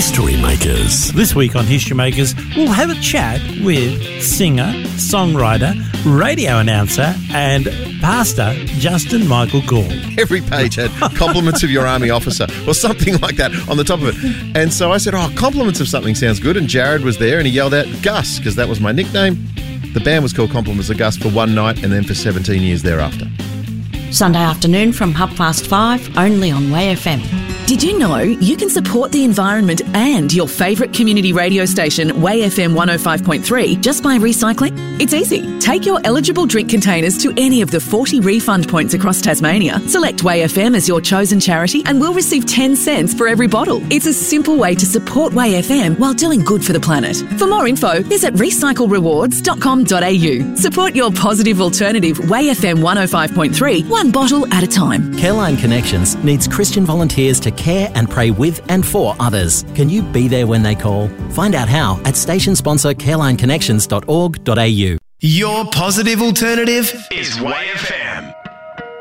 History Makers. This week on History Makers, we'll have a chat with singer, songwriter, radio announcer and pastor Justin Michael Gall. Every page had compliments of your army officer or something like that on the top of it. And so I said, compliments of something sounds good. And Jared was there and he yelled out, Gus, because that was my nickname. The band was called Compliments of Gus for one night and then for 17 years thereafter. Sunday afternoon from 5:30, only on Way FM. Did you know you can support the environment and your favourite community radio station, Way FM 105.3, just by recycling? It's easy. Take your eligible drink containers to any of the 40 refund points across Tasmania. Select Way FM as your chosen charity and we'll receive 10 cents for every bottle. It's a simple way to support Way FM while doing good for the planet. For more info, visit recyclerewards.com.au. Support your positive alternative, Way FM 105.3, one bottle at a time. Careline Connections needs Christian volunteers to care and pray with and for others. Can you be there when they call? Find out how at station sponsor carelineconnections.org.au. Your positive alternative is Way FM.